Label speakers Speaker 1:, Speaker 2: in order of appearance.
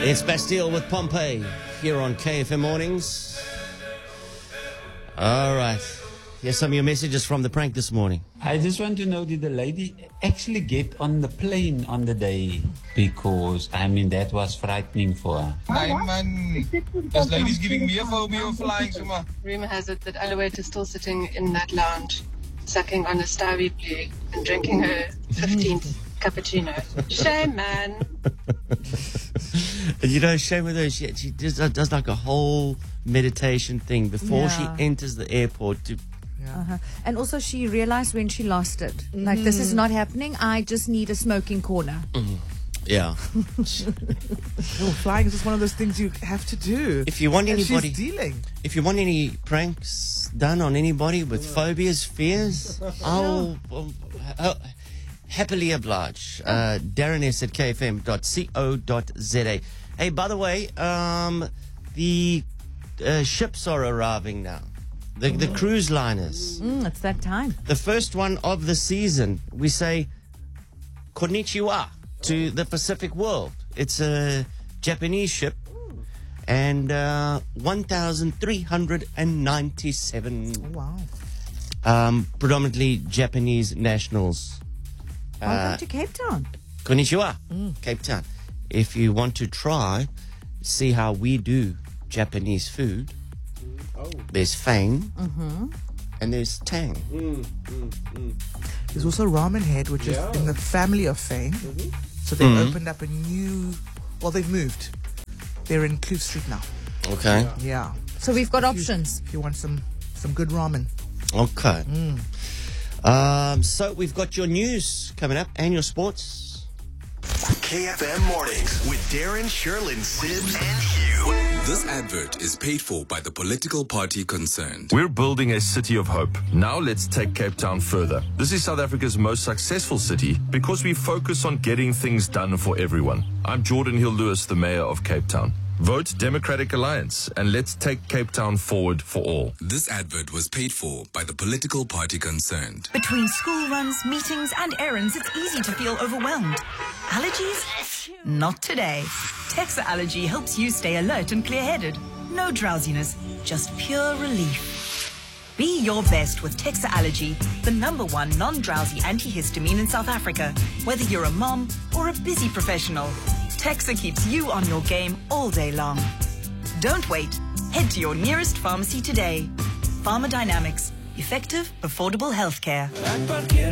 Speaker 1: It's Bastille with Pompeii here on KFM Mornings. All right. Here's some of your messages from the prank this morning.
Speaker 2: I just want to know, did the lady actually get on the plane on the day? Because, I mean, that was frightening for her.
Speaker 3: Nee man, this lady's giving me a phobia of flying, Suma.
Speaker 4: Rumor has it that Alouette is still sitting in that lounge, sucking on a Starry Blue and drinking her 15th cappuccino. Shame, man.
Speaker 1: You know, shame with her. She does like a whole meditation thing before she enters the airport to...
Speaker 5: And also she realized when she lost it. Like, this is not happening. I just need a smoking corner.
Speaker 1: Yeah.
Speaker 6: Flying is just one of those things you have to do.
Speaker 1: If you want anybody...
Speaker 6: She's dealing.
Speaker 1: If you want any pranks done on anybody with phobias, fears, I'll happily oblige. Darren S at kfm.co.za. Hey, by the way, the ships are arriving now. The cruise liners.
Speaker 5: It's that time.
Speaker 1: The first one of the season. We say konnichiwa to the Pacific world. It's a Japanese ship. And 1,397 predominantly Japanese nationals.
Speaker 5: Welcome to Cape Town.
Speaker 1: Konnichiwa, Cape Town. If you want to try, see how we do Japanese food, there's Fang and there's Tang.
Speaker 6: There's also Ramen Head, which is in the family of Fang. So they've opened up a new... Well, they've moved. They're in Kloof Street now.
Speaker 1: Okay.
Speaker 6: Yeah.
Speaker 5: So we've got options.
Speaker 6: If you want some good ramen.
Speaker 1: Okay. So we've got your news coming up and your sports.
Speaker 7: KFM Mornings with Darren, Sherlyn, Sibbs, and Hugh.
Speaker 8: This advert is paid for by the political party concerned.
Speaker 9: We're building a city of hope. Now let's take Cape Town further. This is South Africa's most successful city because we focus on getting things done for everyone. I'm Jordan Hill-Lewis, the mayor of Cape Town. Vote Democratic Alliance and let's take Cape Town forward for all.
Speaker 8: This advert was paid for by the political party concerned.
Speaker 10: Between school runs, meetings, and errands, it's easy to feel overwhelmed. Allergies? Not today. Texa Allergy helps you stay alert and clear-headed. No drowsiness, just pure relief. Be your best with Texa Allergy, the #1 non-drowsy antihistamine in South Africa. Whether you're a mom or a busy professional, Texa keeps you on your game all day long. Don't wait. Head to your nearest pharmacy today. Pharmadynamics. Effective, affordable healthcare.